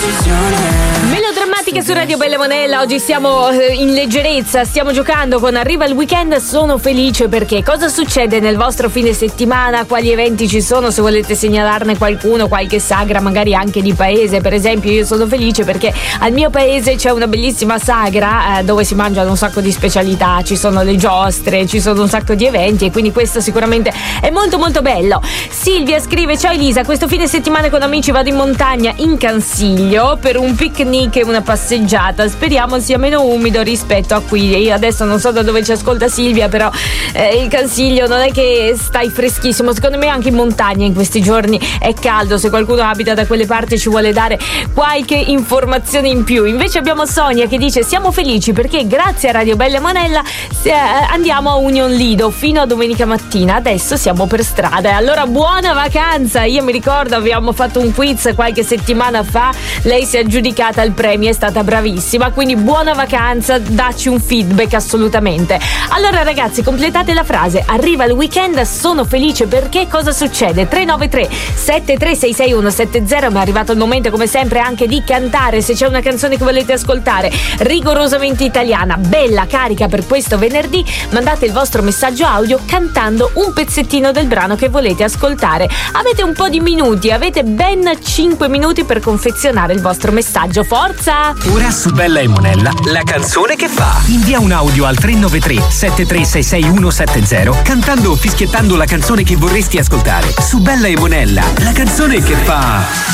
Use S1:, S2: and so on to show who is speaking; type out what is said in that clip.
S1: Melodramatiche su Radio Bella Monella. Oggi siamo in leggerezza, stiamo giocando con Arriva il weekend. Sono felice perché cosa succede nel vostro fine settimana, quali eventi ci sono, se volete segnalarne qualcuno, qualche sagra magari anche di paese. Per esempio io sono felice perché al mio paese c'è una bellissima sagra dove si mangiano un sacco di specialità, ci sono le giostre, ci sono un sacco di eventi e quindi questo sicuramente è molto molto bello. Silvia scrive: ciao Elisa, questo fine settimana con amici vado in montagna in Cansiglio per un picnic e una passeggiata, speriamo sia meno umido rispetto a qui. Io adesso non so da dove ci ascolta Silvia, però il Cansiglio non è che stai freschissimo, secondo me anche in montagna in questi giorni è caldo. Se qualcuno abita da quelle parti ci vuole dare qualche informazione in più. Invece abbiamo Sonia che dice: siamo felici perché grazie a Radio Bella Monella andiamo a Union Lido fino a domenica mattina, adesso siamo per strada. E allora buona vacanza. Io mi ricordo abbiamo fatto un quiz qualche settimana fa, lei si è aggiudicata il premio, è stata bravissima, quindi buona vacanza, dacci un feedback assolutamente. Allora ragazzi, completate la frase: arriva il weekend, sono felice perché cosa succede? 393 73661 70. Mi è arrivato il momento come sempre anche di cantare. Se c'è una canzone che volete ascoltare rigorosamente italiana, bella, carica per questo venerdì, mandate il vostro messaggio audio cantando un pezzettino del brano che volete ascoltare. Avete un po' di minuti, avete ben 5 minuti per confezionare il vostro messaggio. Forza!
S2: Ora su Bella e Monella, la canzone che fa. Invia un audio al 393 7366170 cantando o fischiettando la canzone che vorresti ascoltare. Su Bella e Monella, la canzone che fa.